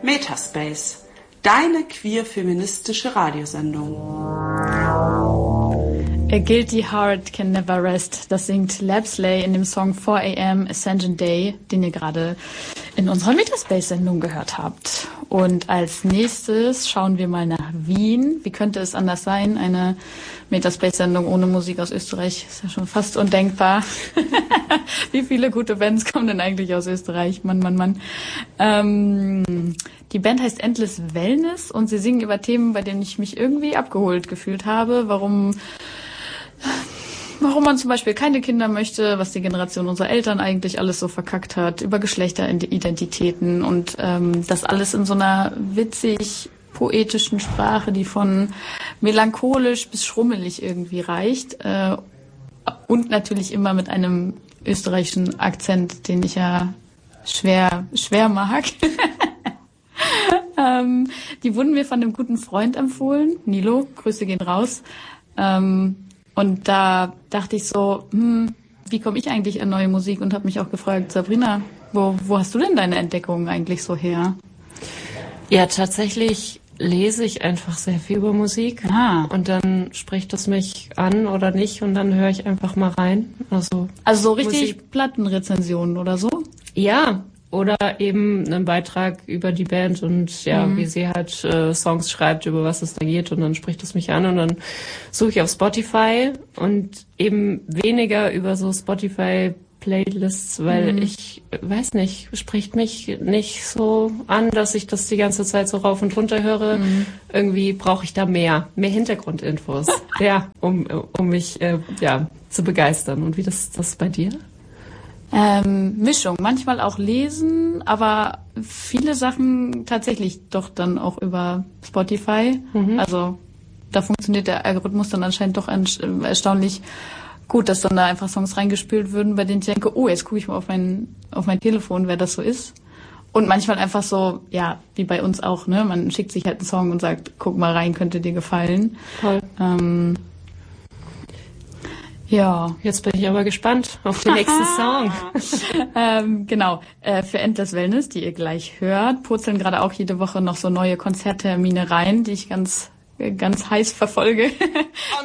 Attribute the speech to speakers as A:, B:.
A: Metaspace, deine queer-feministische Radiosendung.
B: A Guilty Heart Can Never Rest, das singt Lapsley in dem Song 4 AM Ascension Day, den ihr gerade in unserer Metaspace-Sendung gehört habt. Und als nächstes schauen wir mal nach Wien. Wie könnte es anders sein? Eine Metaspace-Sendung ohne Musik aus Österreich ist ja schon fast undenkbar. Wie viele gute Bands kommen denn eigentlich aus Österreich? Mann. Die Band heißt Endless Wellness und sie singen über Themen, bei denen ich mich irgendwie abgeholt gefühlt habe. Warum man zum Beispiel keine Kinder möchte, was die Generation unserer Eltern eigentlich alles so verkackt hat, über Geschlechteridentitäten und das alles in so einer witzig poetischen Sprache, die von melancholisch bis schrummelig irgendwie reicht und natürlich immer mit einem österreichischen Akzent, den ich ja schwer mag. Die wurden mir von einem guten Freund empfohlen, Nilo, Grüße gehen raus. Und da dachte ich so, wie komme ich eigentlich an neue Musik? Und habe mich auch gefragt, Sabrina, wo hast du denn deine Entdeckungen eigentlich so her?
C: Ja, tatsächlich lese ich einfach sehr viel über Musik. Und dann spricht es mich an oder nicht und dann höre ich einfach mal rein. Also
B: so richtig Plattenrezensionen oder so?
C: Ja, oder eben einen Beitrag über die Band und wie sie halt Songs schreibt, über was es da geht und dann spricht es mich an und dann suche ich auf Spotify und eben weniger über so Spotify-Playlists, weil ich weiß nicht, spricht mich nicht so an, dass ich das die ganze Zeit so rauf und runter höre. Irgendwie brauche ich da mehr Hintergrundinfos, um mich zu begeistern. Und wie das bei dir?
B: Mischung, manchmal auch lesen, aber viele Sachen tatsächlich doch dann auch über Spotify. Also da funktioniert der Algorithmus dann anscheinend doch erstaunlich gut, dass dann da einfach Songs reingespült würden, bei denen ich denke, jetzt gucke ich mal auf mein Telefon, wer das so ist. Und manchmal einfach so, wie bei uns auch, ne? Man schickt sich halt einen Song und sagt, guck mal rein, könnte dir gefallen.
C: Toll.
B: Ja.
C: Jetzt bin ich aber gespannt auf den nächsten Song.
B: Genau. Für Endless Wellness, die ihr gleich hört, purzeln gerade auch jede Woche noch so neue Konzerttermine rein, die ich ganz heiß verfolge.